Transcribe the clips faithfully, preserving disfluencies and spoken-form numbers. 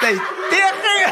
איתי, אחי?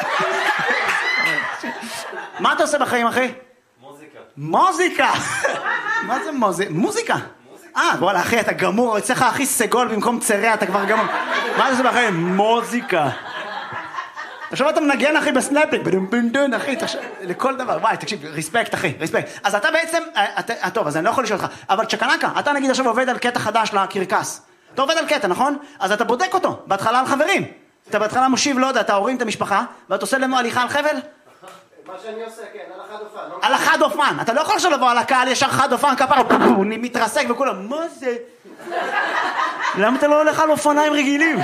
מה אתה עושה בחיים, אחי? מוזיקה. מוזיקה? מה זה מוזיקה? מוזיקה? אה, וואלה, אחי, אתה גמור, יוצא לך הכי סגול במקום צרע, אתה כבר גמור. מה אתה עושה בחיים? מוזיקה. עכשיו אתה מנגן, אחי, בסנאפינג, בדום אחי, לכל דבר. וואי, תקשיב, ריספקט, אחי, ריספקט. אז אתה בעצם, טוב, אז אני לא יכול לשאול אותך, אבל צ'קנקה, אתה נגיד עכשיו עובד על קטע חדש לקרקס. אתה עובד על קטע, נכון? אז אתה בודק אותו, בהתחלה על חברים. אתה בהתחלה מושיב, לא יודע, אתה הורים את המשפחה, ואתה עושה להם הליכה על חבל? מה שאני עושה, כן, על החד אופן. על החד אופן. אתה לא יכול עכשיו לבוא על הקהל, ישר חד אופן, כפר, הוא מתרסק וכולם, מה זה? למה אתה לא הולך על אופניים רגילים?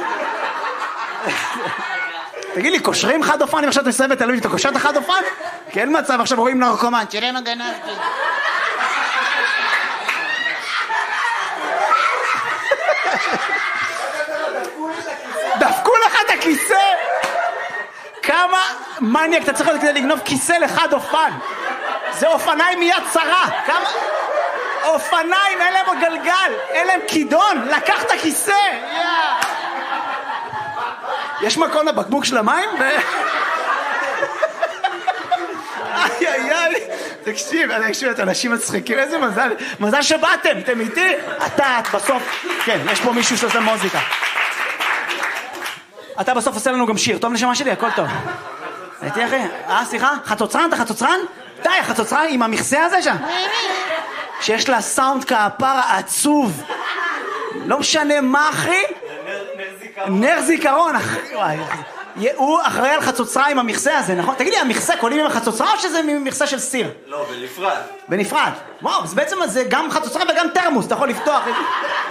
תגיד לי, קושרים חד אופן, אם עכשיו אתה מסיים בתל אביב, אתה קושר את החד אופן? כי אין מצב, עכשיו רואים נרקומן, תראה מה גנבתי. דפקו לך את הכיסא? כמה מניאק אתה צריך להיות כדי לגנוב כיסא לחד אופן? זה אופניים מיד צרה. כמה... אופניים, אין להם עוד גלגל, אין להם כידון, לקח את הכיסא. יש מקום לבקבוק של המים? איי איי איי, תקשיב, תקשיב, את אנשים מצחיקים, איזה מזל, מזל שבאתם, אתם איתי? אתה, את בסוף, כן, יש פה מישהו שעושה מוזיקה. אתה בסוף עושה לנו גם שיר, טוב נשמה שלי, הכל טוב. הייתי אחי, אה, סליחה, חצוצרן, אתה חצוצרן? די, חצוצרן עם המכסה הזה שם. שיש לה סאונד כפרה עצוב. לא משנה מה, אחי? נר זיכרון, אחי, וואי. הוא אחראי על חצוצרה עם המכסה הזה, נכון? תגיד לי, המכסה קולים עם החצוצרה או שזה מכסה של סיר? לא, בנפרד. בנפרד. וואו, אז בעצם זה גם חצוצרה וגם תרמוס, אתה יכול לפתוח את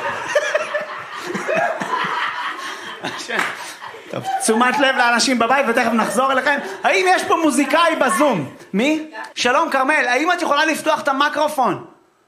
זה. טוב, תשומת לב לאנשים בבית ותכף נחזור אליכם. האם יש פה מוזיקאי בזום? מי? שלום כרמל, האם את יכולה לפתוח את המיקרופון?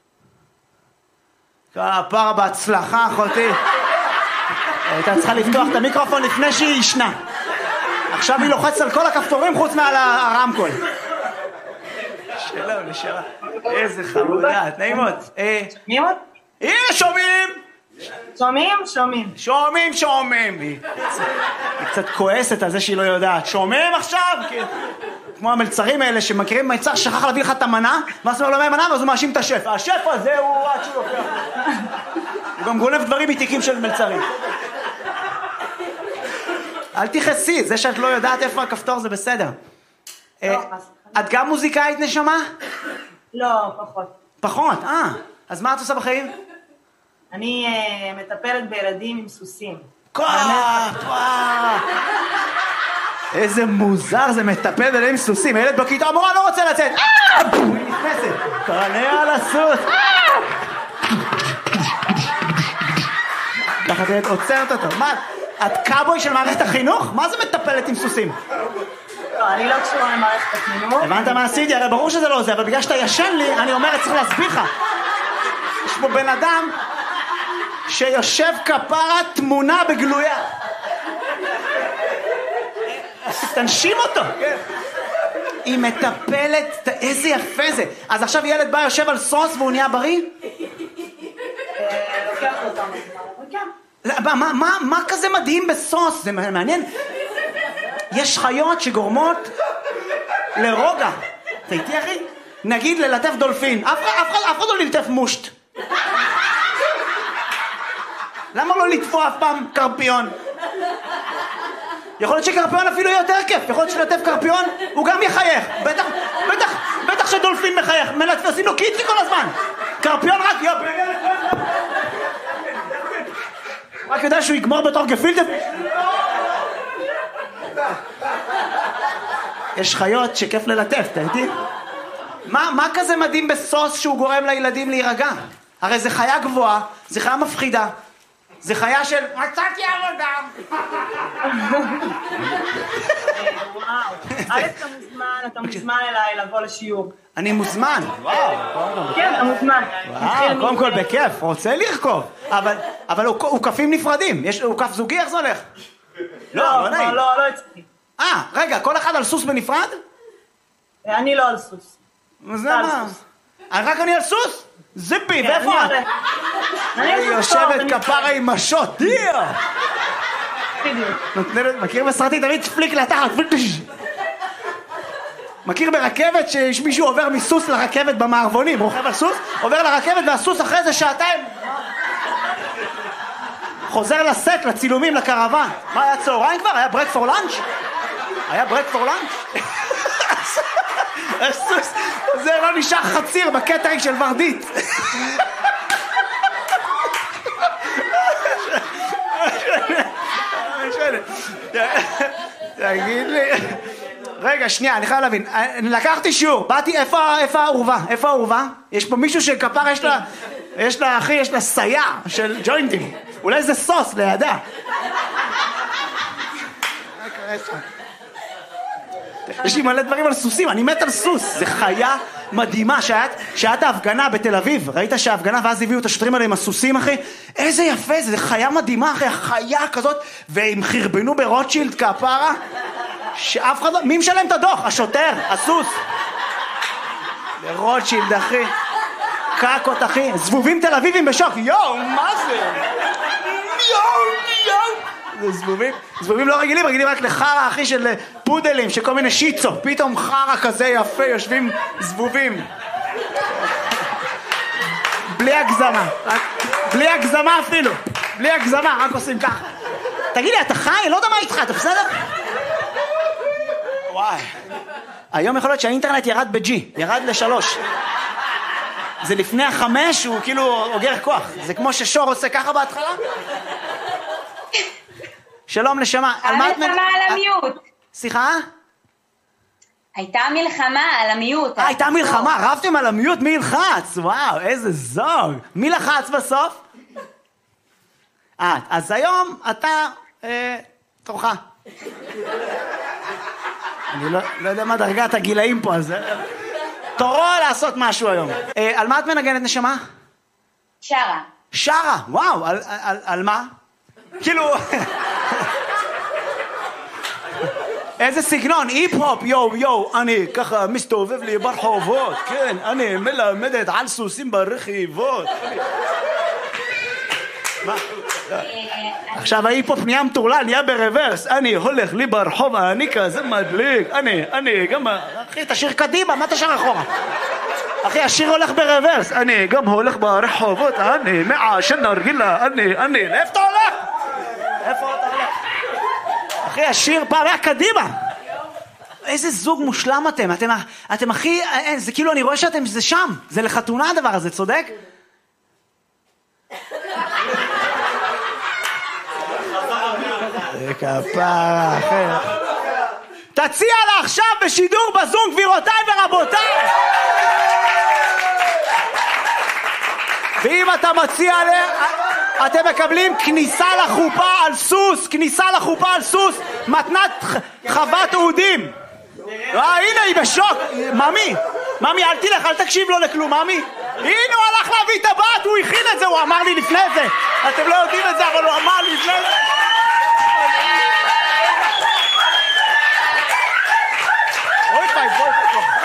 כפרה בהצלחה, אחותי. הייתה צריכה לפתוח את המיקרופון לפני שהיא ישנה. עכשיו היא לוחצת על כל הכפתורים חוץ מעל הרמקול. שלום, נשארה. איזה חמודה, נעימות. שומעים עוד? הנה, שומעים! שומעים? שומעים. שומעים, שומעים. היא קצת כועסת על זה שהיא לא יודעת. שומעים עכשיו? כמו המלצרים האלה שמכירים מלצר שכח להביא לך את המנה, ואז הוא אומר לו מהמנה, ואז הוא מאשים את השף. השף הזה הוא עד שהוא לוקח. הוא גם גונב דברים מתיקים של מלצרים. אל תכעסי, זה שאת לא יודעת איפה הכפתור זה בסדר. את גם מוזיקאית נשמה? לא, פחות. פחות, אה. אז מה את עושה בחיים? אני מטפלת בילדים עם סוסים. כוח, וואו. איזה מוזר זה מטפל בילדים עם סוסים. הילד בכיתה, המורה לא רוצה לצאת. אה! היא נכנסת. קרנה על הסוס. ככה תהיה עוצרת אותו. מה? את קאבוי של מערכת החינוך? מה זה מטפלת עם סוסים? לא, אני לא קשורה למערכת החינוך. הבנת מה עשיתי? הרי ברור שזה לא זה, אבל בגלל שאתה ישן לי, אני אומרת, צריך להסביר לך. יש פה בן אדם שיושב כפרה תמונה בגלויה. תנשים אותו. היא מטפלת, איזה יפה זה. אז עכשיו ילד בא יושב על סוס והוא נהיה בריא? לוקח אותם, כן. מה, מה, מה כזה מדהים בסוס? זה מעניין. יש חיות שגורמות לרוגע. אתה איתי אחי? נגיד ללטף דולפין. אף אחד לא ללטף מושט. למה לא לטפוע אף פעם קרפיון? יכול להיות שקרפיון אפילו יותר כיף. יכול להיות שלטף קרפיון הוא גם יחייך. בטח, בטח, בטח שדולפין מחייך. עושים לו קיצי כל הזמן. קרפיון רק יופ. רק יודע שהוא יגמור בתור גפילטה. יש חיות שכיף ללטף, אתה איתי? מה, מה כזה מדהים בסוס שהוא גורם לילדים להירגע? הרי זה חיה גבוהה, זה חיה מפחידה, זה חיה של מצאתי עבודה. וואו, א' אתה מוזמן, אתה מוזמן אליי לבוא לשיעור. אני מוזמן? כן, אתה מוזמן. וואו, קודם כל בכיף, רוצה לרכוב. אבל הוא כפים נפרדים, הוא כף זוגי, איך זה הולך? לא, לא, לא, לא הצליחי. אה, רגע, כל אחד על סוס בנפרד? אני לא על סוס. אז למה? רק אני על סוס? זיפי, ואיפה את? אני יושבת כפרה עם משות, דיה! בדיוק. מכיר בסרטים תמיד פליק לתחת. מכיר ברכבת שיש מישהו עובר מסוס לרכבת במערבונים, רוכב על סוס, עובר לרכבת והסוס אחרי זה שעתיים חוזר לסט, לצילומים, לקרוון. מה היה צהריים כבר? היה ברק פור לאנץ'? היה ברק פור לאנץ'? הסוס, זה לא נשאר חציר בקטרינג של ורדית. תגיד לי... רגע, שנייה, אני חייב להבין. לקחתי שיעור, באתי, איפה, איפה העורבה? איפה העורבה? יש פה מישהו שכפר יש לה... יש לה, אחי, יש לה סייע של ג'וינטים. אולי זה סוס לידה. יש לי מלא דברים על סוסים, אני מת על סוס. זה חיה מדהימה. שעת ההפגנה בתל אביב, ראית שההפגנה ואז הביאו את השוטרים האלה עם הסוסים, אחי? איזה יפה זה, זה חיה מדהימה, אחי, חיה כזאת, והם חרבנו ברוטשילד כפרה, שאף אחד לא... מי משלם את הדוח? השוטר, הסוס. ברוטשילד, אחי. קקות, אחי. זבובים תל אביבים בשוק. יואו, מה זה? יואו, יואו. זה זבובים. זבובים לא רגילים, רגילים רק לחרה, אחי, של פודלים, של כל מיני שיצו. פתאום חרה כזה יפה, יושבים זבובים. בלי הגזמה. בלי הגזמה אפילו. בלי הגזמה, רק עושים ככה. תגיד לי, אתה חי? לא יודע מה איתך, אתה בסדר? וואי. היום יכול להיות שהאינטרנט ירד בג'י, ירד לשלוש. זה לפני החמש, הוא כאילו אוגר כוח. זה כמו ששור עושה ככה בהתחלה. שלום נשמה. המלחמה על המיוט. סליחה? הייתה מלחמה על המיוט. אה, הייתה מלחמה, רבתם על המיוט, מי ילחץ? וואו, איזה זוג. מי לחץ בסוף? אה, אז היום אתה, אה, תורך. אני לא, לא יודע מה דרגת הגילאים פה, אז... תורו לעשות משהו היום. אה, על מה את מנגנת, נשמה? שרה. שרה, וואו, על, על, על מה? כאילו... איזה סגנון, היפ-הופ, יואו, יואו, אני ככה מסתובב לי ברחובות, כן, אני מלמדת על סוסים ברכיבות. מה? עכשיו ההיפ-הופ נהיה מטורלל, נהיה ברוורס, אני הולך לי ברחוב, אני כזה מדליק, אני, אני, גם, אחי, תשאיר קדימה, מה תשאיר אחורה? אחי, השיר הולך ברוורס, אני גם הולך ברחובות, אני מעשן נרגילה, אני, אני, לאיפה אתה הולך? איפה אתה הולך? אחי, השיר פעם היה קדימה. איזה זוג מושלם אתם, אתם, אתם הכי, זה כאילו אני רואה שאתם, זה שם, זה לחתונה הדבר הזה, צודק? זה כפרה, אחי. תציע לה עכשיו בשידור בזום, גבירותיי ורבותיי. ואם אתה מציע לה, אתם מקבלים כניסה לחופה על סוס, כניסה לחופה על סוס, מתנת חוות אודים. אה, הנה היא בשוק. ממי, ממי, אל תלך, אל תקשיב לו לכלום, ממי. הנה הוא הלך להביא את הבת, הוא הכין את זה, הוא אמר לי לפני זה. אתם לא יודעים את זה, אבל הוא אמר לי לפני זה. אוי, ביי, בואי, בואי.